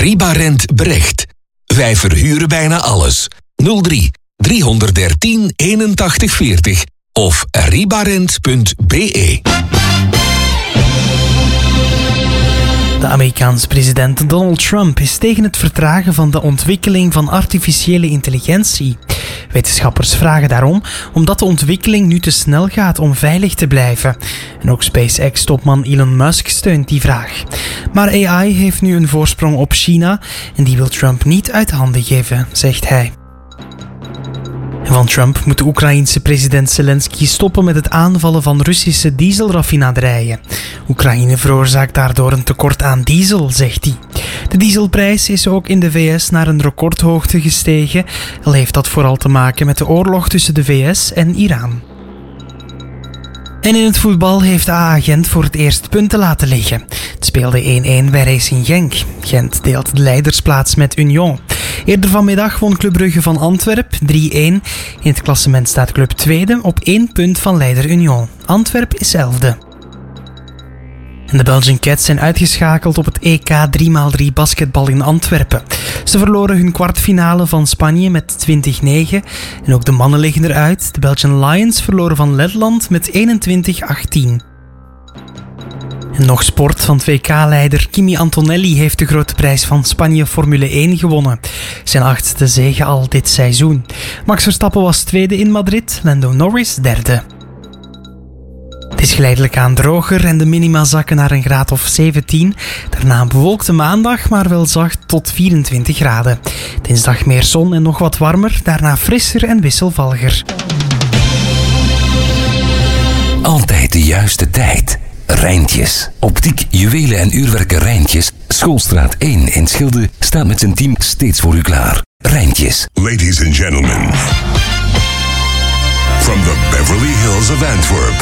Ribarent Brecht. Wij verhuren bijna alles. 03 313 81 40 of ribarent.be. De Amerikaanse president Donald Trump is tegen het vertragen van de ontwikkeling van artificiële intelligentie. Wetenschappers vragen daarom omdat de ontwikkeling nu te snel gaat om veilig te blijven. En ook SpaceX-topman Elon Musk steunt die vraag. Maar AI heeft nu een voorsprong op China en die wil Trump niet uit handen geven, zegt hij. En van Trump moet de Oekraïense president Zelensky stoppen met het aanvallen van Russische dieselraffinaderijen. Oekraïne veroorzaakt daardoor een tekort aan diesel, zegt hij. De dieselprijs is ook in de VS naar een recordhoogte gestegen, al heeft dat vooral te maken met de oorlog tussen de VS en Iran. En in het voetbal heeft AA Gent voor het eerst punten laten liggen. Het speelde 1-1 bij Racing Genk. Gent deelt de leidersplaats met Union. Eerder vanmiddag won Club Brugge van Antwerp 3-1. In het klassement staat Club tweede op 1 punt van leider Union. Antwerp is 11e. En de Belgian Cats zijn uitgeschakeld op het EK 3x3 basketbal in Antwerpen. Ze verloren hun kwartfinale van Spanje met 20-9. En ook de mannen liggen eruit. De Belgian Lions verloren van Letland met 21-18. En nog sport, van 2K-leider Kimi Antonelli heeft de grote prijs van Spanje Formule 1 gewonnen. Zijn 8e zege al dit seizoen. Max Verstappen was tweede in Madrid, Lando Norris derde. Het is geleidelijk aan droger en de minima zakken naar een graad of 17. Daarna een bewolkte maandag, maar wel zacht tot 24 graden. Dinsdag meer zon en nog wat warmer, daarna frisser en wisselvalliger. Altijd de juiste tijd. Rijntjes. Optiek, juwelen en uurwerken Rijntjes. Schoolstraat 1 in Schilde staat met zijn team steeds voor u klaar. Rijntjes. Ladies and gentlemen, from the Beverly Hills of Antwerp,